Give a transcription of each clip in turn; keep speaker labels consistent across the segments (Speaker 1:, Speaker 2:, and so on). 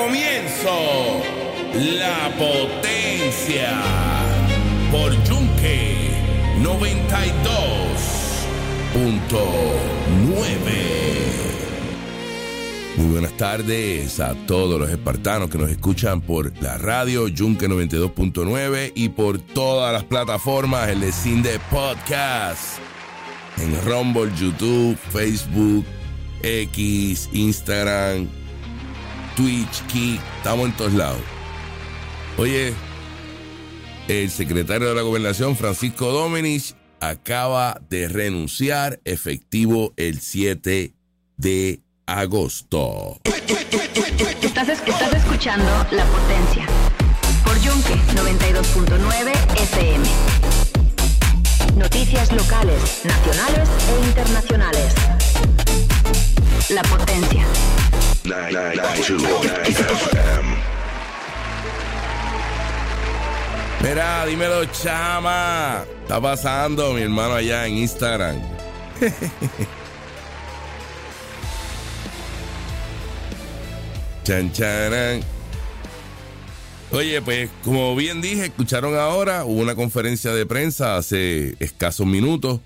Speaker 1: comienzo La Potencia por Yunque 92.9. Muy buenas tardes a todos los espartanos que nos escuchan por la radio Yunque 92.9 y por todas las plataformas, el Cine Podcast, en Rumble, YouTube, Facebook, X, Instagram, Twitch, Kik, estamos en todos lados. Oye, el secretario de la Gobernación, Francisco Domenech, acaba de renunciar, efectivo el 7 de agosto.
Speaker 2: Estás escuchando La Potencia por Yunque 92.9 FM. Noticias locales, nacionales e internacionales. La Potencia.
Speaker 3: 992 FM.
Speaker 1: Mira, dímelo, chama. Está pasando, mi hermano, allá en Instagram. Chan, charan. Oye, pues, como bien dije, escucharon ahora, hubo una conferencia de prensa hace escasos minutos.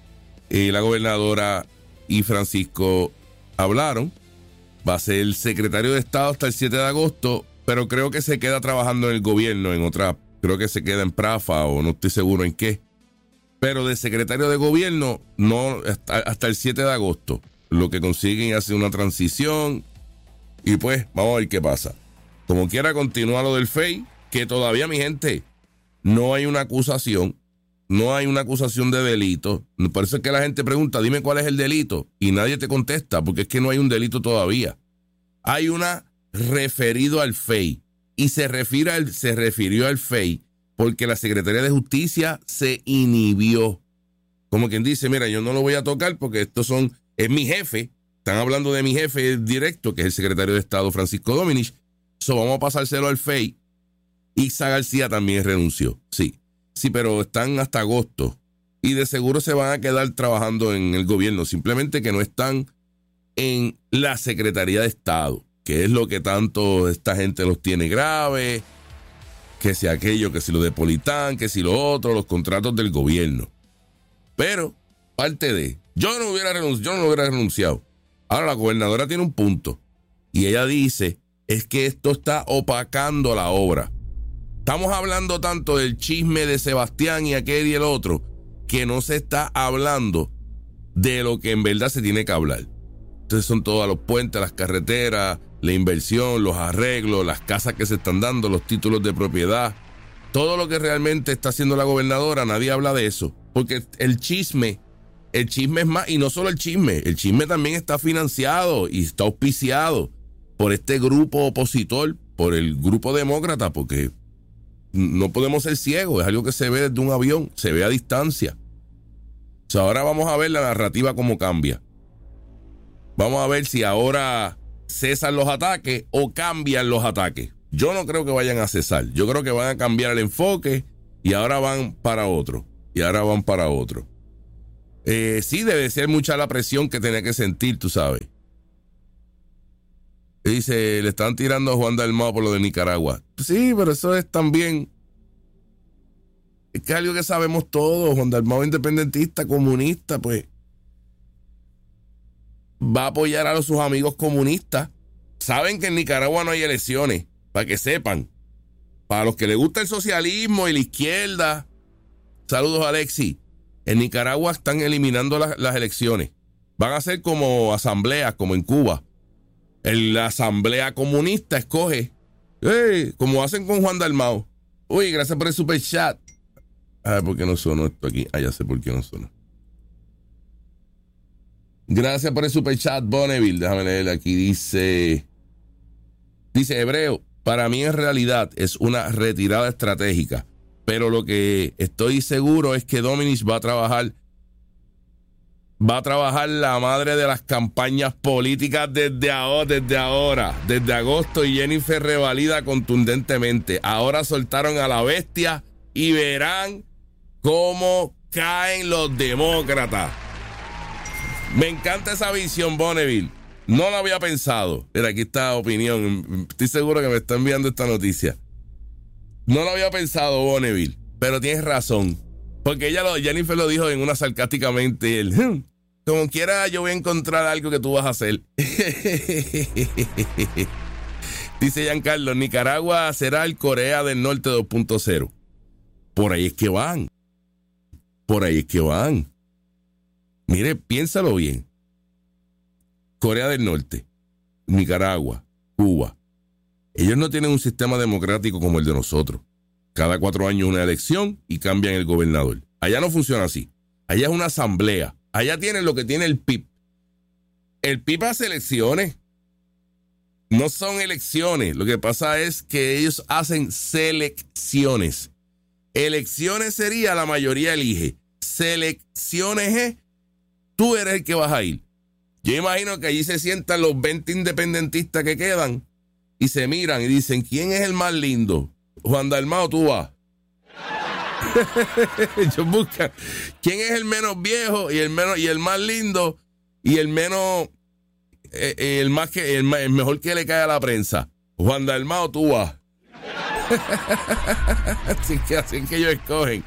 Speaker 1: Y la gobernadora y Francisco hablaron. Va a ser el secretario de Estado hasta el 7 de agosto, pero creo que se queda trabajando en el gobierno, en otra, creo que se queda en Prafa o no estoy seguro en qué. Pero de secretario de gobierno, no hasta el 7 de agosto. Lo que consiguen hace una transición y pues vamos a ver qué pasa. Como quiera, continúa lo del FEI, que todavía, mi gente, no hay una acusación. No hay una acusación de delito. Por eso es que la gente pregunta, dime cuál es el delito. Y nadie te contesta, porque es que no hay un delito todavía. Hay una referido al FEI. Y se refirió al FEI porque la Secretaría de Justicia se inhibió. Como quien dice, mira, yo no lo voy a tocar porque es mi jefe. Están hablando de mi jefe directo, que es el secretario de Estado, Francisco Domenech. Vamos a pasárselo al FEI. Isa García también renunció, sí. Sí, pero están hasta agosto y de seguro se van a quedar trabajando en el gobierno, simplemente que no están en la Secretaría de Estado, que es lo que tanto esta gente los tiene grave, que si aquello, que si lo de Politán, que si lo otro, los contratos del gobierno. Pero, parte de, yo no lo hubiera renunciado. Ahora la gobernadora tiene un punto y ella dice, es que esto está opacando la obra. Estamos hablando tanto del chisme de Sebastián y aquel y el otro, que no se está hablando de lo que en verdad se tiene que hablar. Entonces son todos los puentes, las carreteras, la inversión, los arreglos, las casas que se están dando, los títulos de propiedad. Todo lo que realmente está haciendo la gobernadora, nadie habla de eso. Porque el chisme es más, y no solo el chisme también está financiado y está auspiciado por este grupo opositor, por el grupo demócrata, porque no podemos ser ciegos, es algo que se ve desde un avión, se ve a distancia. O sea, ahora vamos a ver la narrativa cómo cambia. Vamos a ver si ahora cesan los ataques o cambian los ataques. Yo no creo que vayan a cesar, yo creo que van a cambiar el enfoque y ahora van para otro. Sí, debe ser mucha la presión que tenía que sentir, tú sabes. Dice, le están tirando a Juan Dalmau por lo de Nicaragua. Sí, pero eso es también... Es que es algo que sabemos todos. Juan Dalmau, independentista, comunista, pues... va a apoyar a sus amigos comunistas. Saben que en Nicaragua no hay elecciones, para que sepan. Para los que les gusta el socialismo y la izquierda. Saludos, Alexi. En Nicaragua están eliminando las elecciones. Van a ser como asambleas, como en Cuba. La asamblea comunista escoge, como hacen con Juan Dalmau. Uy, gracias por el super chat. ¿Por qué no sonó esto aquí? Ya sé por qué no sonó. Gracias por el super chat, Bonneville. Déjame leer aquí. Dice Hebreo, para mí en realidad es una retirada estratégica, pero lo que estoy seguro es que Domenech va a trabajar la madre de las campañas políticas desde agosto, y Jennifer revalida contundentemente. Ahora soltaron a la bestia y verán cómo caen los demócratas. Me encanta esa visión, Bonneville. No lo había pensado. Mira, aquí está opinión. Estoy seguro que me está enviando esta noticia. No lo había pensado, Bonneville, pero tienes razón. Porque Jennifer lo dijo en una sarcásticamente. Como quiera, yo voy a encontrar algo que tú vas a hacer. Dice Giancarlo, Nicaragua será el Corea del Norte 2.0. Por ahí es que van. Por ahí es que van. Mire, piénsalo bien. Corea del Norte, Nicaragua, Cuba. Ellos no tienen un sistema democrático como el de nosotros. Cada 4 años una elección y cambian el gobernador. Allá no funciona así. Allá es una asamblea. Allá tienen lo que tiene el PIB. El PIB hace elecciones. No son elecciones. Lo que pasa es que ellos hacen selecciones. Elecciones sería la mayoría elige. Selecciones es tú eres el que vas a ir. Yo imagino que allí se sientan los 20 independentistas que quedan y se miran y dicen, ¿quién es el más lindo? Juan Dalmao, tú vas. Ellos buscan quién es el menos viejo y el más lindo y el menos el mejor que le cae a la prensa. Juan Dalmao, tú vas. así que ellos escogen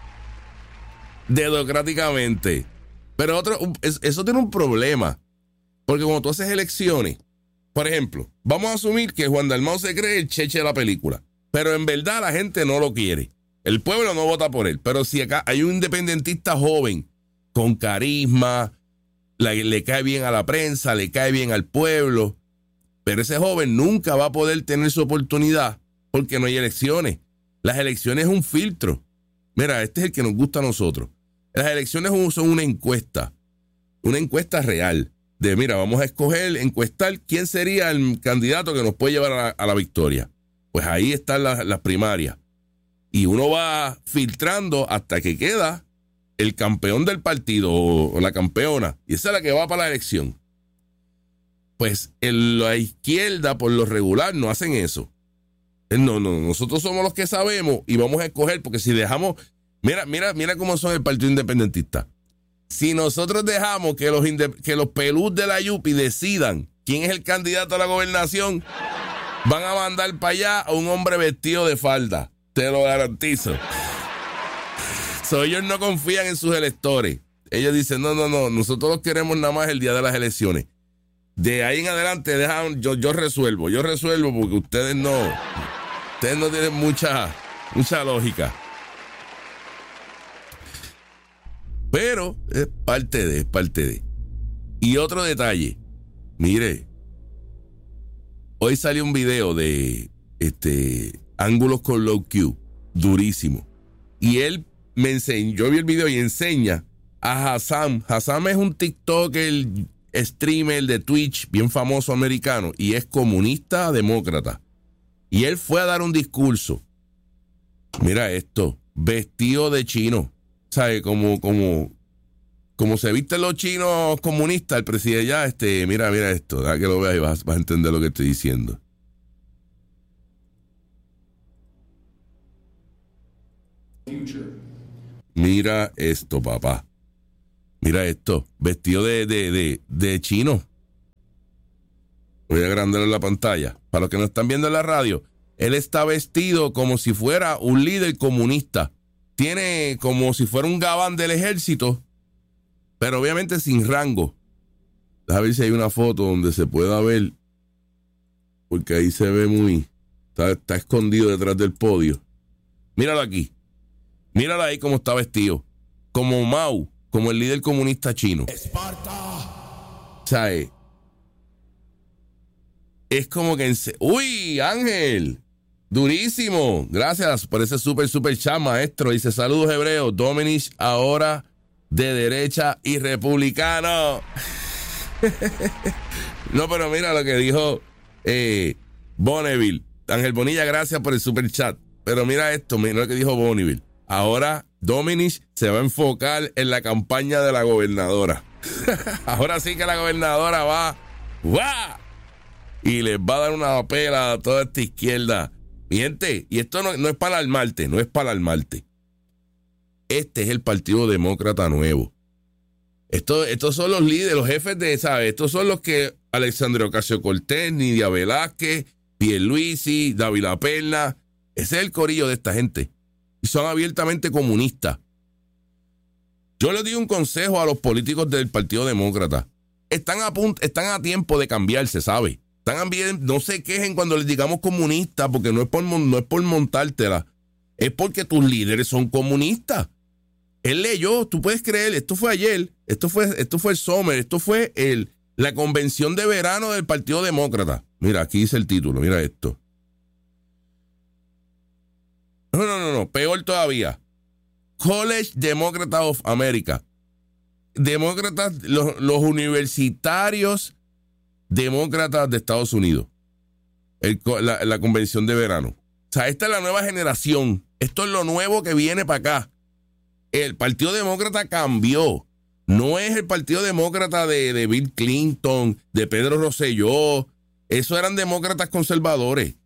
Speaker 1: democráticamente. Pero eso tiene un problema. Porque cuando tú haces elecciones, por ejemplo, vamos a asumir que Juan Dalmau se cree el cheche de la película, pero en verdad la gente no lo quiere. El pueblo no vota por él. Pero si acá hay un independentista joven, con carisma, le cae bien a la prensa, le cae bien al pueblo, pero ese joven nunca va a poder tener su oportunidad porque no hay elecciones. Las elecciones es un filtro. Mira, este es el que nos gusta a nosotros. Las elecciones son una encuesta real. De mira, vamos a encuestar quién sería el candidato que nos puede llevar a la victoria. Pues ahí están las primarias. Y uno va filtrando hasta que queda el campeón del partido o la campeona. Y esa es la que va para la elección. Pues en la izquierda, por lo regular, no hacen eso. No, nosotros somos los que sabemos y vamos a escoger, porque si dejamos... Mira cómo son el Partido Independentista. Si nosotros dejamos que los pelús de la Yupi decidan quién es el candidato a la gobernación, van a mandar para allá a un hombre vestido de falda. Te lo garantizo. Ellos no confían en sus electores. Ellos dicen, no, nosotros los queremos nada más el día de las elecciones. De ahí en adelante yo resuelvo porque ustedes no tienen mucha lógica. Pero es parte de. Y otro detalle. Mire, hoy salió un video de ángulos con low Q, durísimo. Y él me enseñó, yo vi el video y enseña a Hassam. Hassam es un TikToker, streamer de Twitch, bien famoso americano, y es comunista demócrata. Y él fue a dar un discurso. Mira esto, vestido de chino. ¿Sabe? Como se visten los chinos comunistas, el presidente ya, mira esto, da que lo veas y vas a entender lo que estoy diciendo. Mira esto, papá. Mira esto, vestido de chino. Voy a agrandar en la pantalla. Para los que no están viendo en la radio, él está vestido como si fuera un líder comunista. Tiene como si fuera un gabán del ejército, pero obviamente sin rango. Déjame ver si hay una foto donde se pueda ver, porque ahí se ve muy... Está escondido detrás del podio. Míralo aquí. Míralo ahí cómo está vestido. Como Mao, como el líder comunista chino. ¡Esparta! ¿Sabes? Es como que... ¡Uy, Ángel! Durísimo. Gracias por ese super chat, maestro. Dice, saludos hebreos. Domenech ahora de derecha y republicano. No, pero mira lo que dijo Bonneville. Ángel Bonilla, gracias por el super chat. Pero mira esto, mira lo que dijo Bonneville. Ahora Domenech se va a enfocar en la campaña de la gobernadora. Ahora sí que la gobernadora va y les va a dar una pela a toda esta izquierda. Mi gente, y esto no es para alarmarte, no es para alarmarte. Este es el Partido Demócrata Nuevo. Estos son los líderes, los jefes de, ¿sabes? Estos son los que Alexandria Ocasio-Cortez, Nidia Velázquez, Pierluisi, Dávila Perla. Ese es el corillo de esta gente. Y son abiertamente comunistas. Yo les doy un consejo a los políticos del Partido Demócrata. Están a tiempo de cambiarse, ¿sabe? No se quejen cuando les digamos comunistas, porque no es por montártela. Es porque tus líderes son comunistas. Él leyó, tú puedes creer, esto fue ayer, esto fue el summer, esto fue la convención de verano del Partido Demócrata. Mira, aquí dice el título, mira esto. No, peor todavía. College Democrat of America. Demócratas, los universitarios demócratas de Estados Unidos. La convención de verano. O sea, esta es la nueva generación. Esto es lo nuevo que viene para acá. El Partido Demócrata cambió. No es el Partido Demócrata de Bill Clinton, de Pedro Rosselló. Esos eran demócratas conservadores.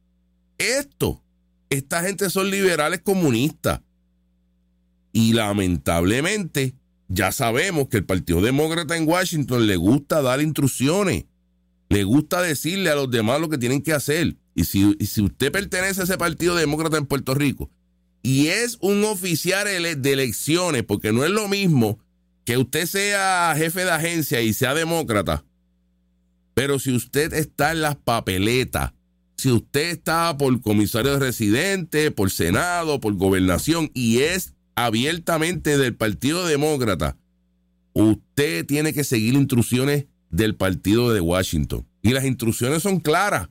Speaker 1: Esta gente son liberales comunistas. Y lamentablemente, ya sabemos que el Partido Demócrata en Washington le gusta dar instrucciones. Le gusta decirle a los demás lo que tienen que hacer. Y si usted pertenece a ese Partido Demócrata en Puerto Rico y es un oficial de elecciones, porque no es lo mismo que usted sea jefe de agencia y sea demócrata, pero si usted está en las papeletas, si usted está por comisario de residente, por Senado, por gobernación y es abiertamente del Partido Demócrata, usted tiene que seguir instrucciones del Partido de Washington. Y las instrucciones son claras.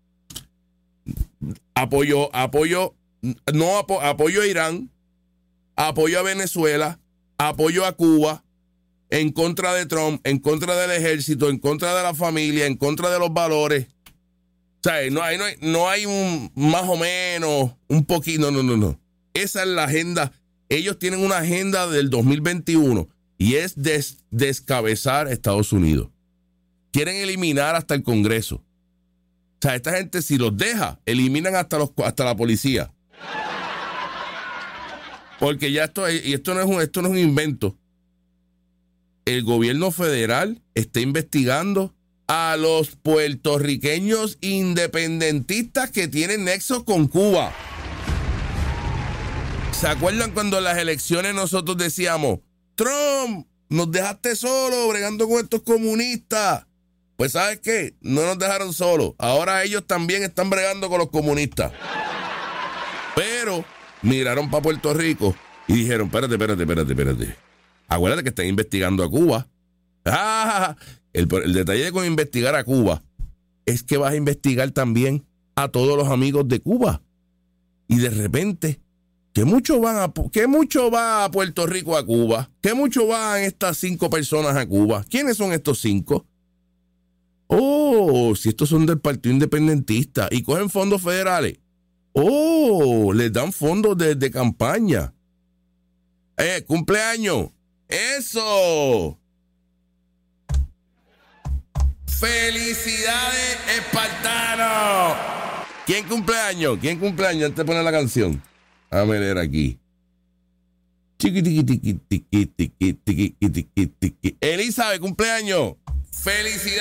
Speaker 1: Apoyo a Irán, apoyo a Venezuela, apoyo a Cuba, en contra de Trump, en contra del ejército, en contra de la familia, en contra de los valores. O sea, no hay un más o menos, un poquito, no. Esa es la agenda. Ellos tienen una agenda del 2021 y es descabezar a Estados Unidos. Quieren eliminar hasta el Congreso. O sea, esta gente, si los deja, eliminan hasta la policía. Porque ya esto no es un invento. El gobierno federal está investigando a los puertorriqueños independentistas que tienen nexos con Cuba. ¿Se acuerdan cuando en las elecciones nosotros decíamos, Trump, nos dejaste solo bregando con estos comunistas? Pues ¿sabes qué? No nos dejaron solos. Ahora ellos también están bregando con los comunistas. Pero miraron para Puerto Rico y dijeron, espérate. Acuérdate que están investigando a Cuba. El detalle con investigar a Cuba es que vas a investigar también a todos los amigos de Cuba. Y de repente, ¿qué mucho va a Puerto Rico a Cuba? ¿Qué mucho van estas 5 personas a Cuba? ¿Quiénes son estos 5? Si estos son del Partido Independentista y cogen fondos federales. Les dan fondos de campaña. Cumpleaños. ¡Eso! ¡Felicidades, espartanos! ¿Quién cumpleaños? Antes de poner la canción. Déjame leer aquí. Elizabeth, cumpleaños. ¡Felicidades!